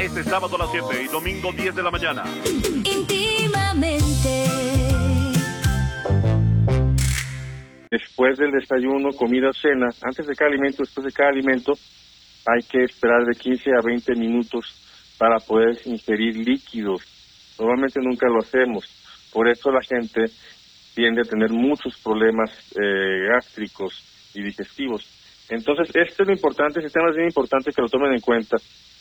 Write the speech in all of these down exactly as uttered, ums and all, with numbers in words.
Este sábado a las siete y domingo diez de la mañana. Íntimamente. Después del desayuno, comida o cena, antes de cada alimento, después de cada alimento, hay que esperar de quince a veinte minutos para poder ingerir líquidos. Normalmente nunca lo hacemos, por eso la gente tiende a tener muchos problemas eh, gástricos y digestivos. Entonces, esto es lo importante, este tema es bien importante que lo tomen en cuenta.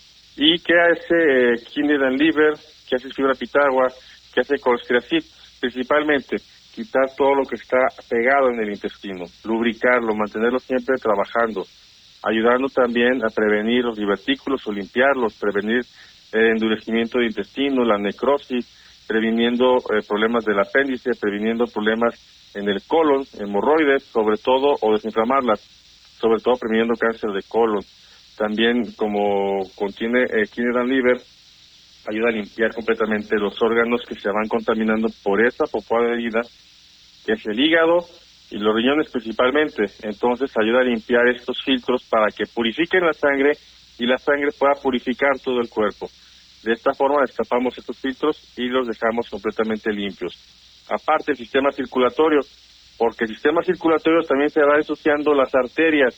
¿Y qué hace eh, kidney and liver? ¿Qué hace fibra pitagua? ¿Qué hace colchicine? Principalmente, quitar todo lo que está pegado en el intestino, lubricarlo, mantenerlo siempre trabajando, ayudando también a prevenir los divertículos o limpiarlos, prevenir el endurecimiento del intestino, la necrosis, previniendo eh, problemas del apéndice, previniendo problemas en el colon, hemorroides, sobre todo, o desinflamarlas, sobre todo previniendo cáncer de colon. También, como contiene eh, kidney and liver, ayuda a limpiar completamente los órganos que se van contaminando por esa popó de herida, que es el hígado y los riñones principalmente. Entonces ayuda a limpiar estos filtros para que purifiquen la sangre y la sangre pueda purificar todo el cuerpo. De esta forma destapamos estos filtros y los dejamos completamente limpios. Aparte el sistema circulatorio, porque el sistema circulatorio también se va ensuciando las arterias.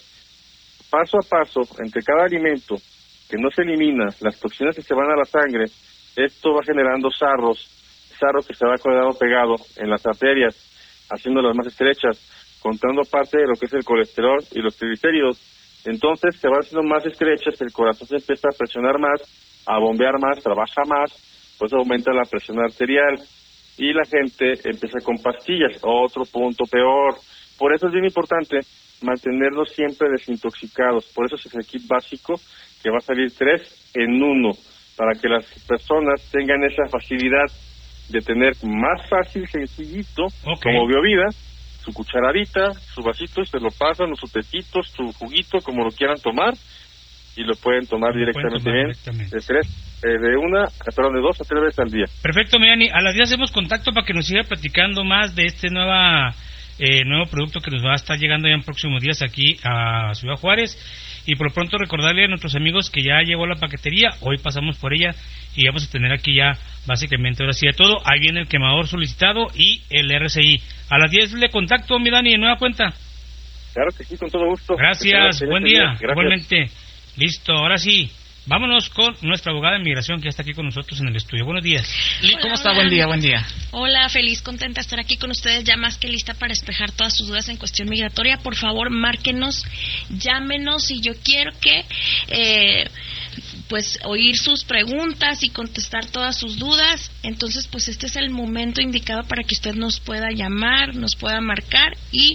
Paso a paso, entre cada alimento que no se elimina, las toxinas que se van a la sangre, esto va generando sarros, sarro que se va quedando pegado en las arterias, haciéndolas más estrechas, contando parte de lo que es el colesterol y los triglicéridos. Entonces se van haciendo más estrechas, el corazón se empieza a presionar más, a bombear más, trabaja más, pues aumenta la presión arterial y la gente empieza con pastillas, otro punto peor. Por eso es bien importante mantenerlos siempre desintoxicados. Por eso es el kit básico que va a salir tres en uno, para que las personas tengan esa facilidad de tener más fácil, sencillito, okay, como Biovida, su cucharadita, su vasito, se lo pasan, o su tecito, su juguito, como lo quieran tomar, y lo pueden tomar, lo directamente, pueden tomar bien, directamente. de tres, eh, de una, perdón, de dos a tres veces al día. Perfecto, Millani, a las diez hacemos contacto para que nos siga platicando más de este nueva eh, nuevo producto que nos va a estar llegando ya en próximos días aquí a Ciudad Juárez. Y por lo pronto recordarle a nuestros amigos que ya llegó la paquetería, hoy pasamos por ella y vamos a tener aquí ya básicamente ahora sí de todo. Ahí viene el quemador solicitado y el R C I. A las diez le contacto, mi Dani, de nueva cuenta. Claro que sí, con todo gusto. Gracias, buen día. Gracias. Igualmente. Listo, ahora sí. Vámonos con nuestra abogada de migración que ya está aquí con nosotros en el estudio. Buenos días. Hola, ¿cómo está? Hola. Buen día, buen día. Hola, feliz, contenta de estar aquí con ustedes, ya más que lista para despejar todas sus dudas en cuestión migratoria. Por favor, márquenos, llámenos y yo quiero que... Eh, pues oír sus preguntas y contestar todas sus dudas. Entonces pues este es el momento indicado para que usted nos pueda llamar, nos pueda marcar y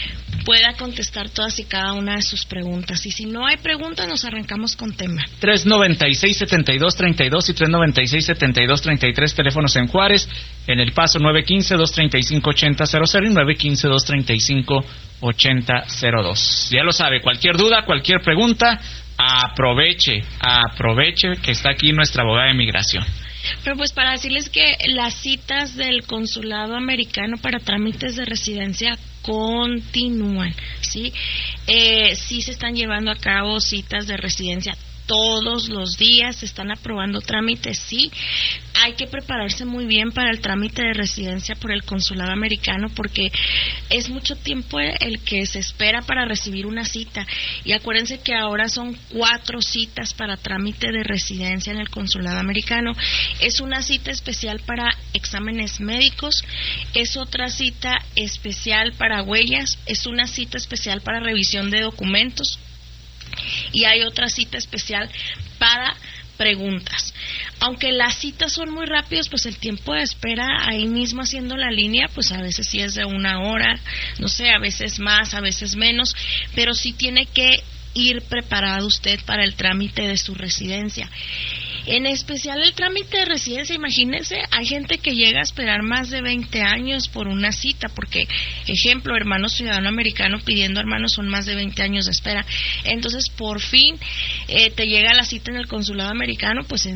pueda contestar todas y cada una de sus preguntas. Y si no hay preguntas, nos arrancamos con tema. tres noventa y seis, setenta y dos treinta y dos y tres noventa y seis, setenta y dos treinta y tres, teléfonos en Juárez, en El Paso nueve uno cinco, dos tres cinco, ocho cero cero cero y nueve uno cinco, dos tres cinco, ocho cero cero dos. Ya lo sabe, cualquier duda, cualquier pregunta, aproveche, aproveche que está aquí nuestra abogada de migración. Pero pues para decirles que las citas del consulado americano para trámites de residencia continúan, ¿sí? Eh, sí se están llevando a cabo citas de residencia todos los días, se están aprobando trámites, sí. Hay que prepararse muy bien para el trámite de residencia por el consulado americano porque es mucho tiempo el que se espera para recibir una cita. Y acuérdense que ahora son cuatro citas para trámite de residencia en el consulado americano. Es una cita especial para exámenes médicos, es otra cita especial para huellas, es una cita especial para revisión de documentos, y hay otra cita especial para preguntas. Aunque las citas son muy rápidas, pues el tiempo de espera ahí mismo haciendo la línea, pues a veces sí es de una hora, no sé, a veces más, a veces menos, pero sí tiene que ir preparado usted para el trámite de su residencia. En especial el trámite de residencia, imagínense, hay gente que llega a esperar más de veinte años por una cita, porque, ejemplo, hermano ciudadano americano pidiendo hermanos son más de veinte años de espera. Entonces, por fin, eh, te llega la cita en el consulado americano, pues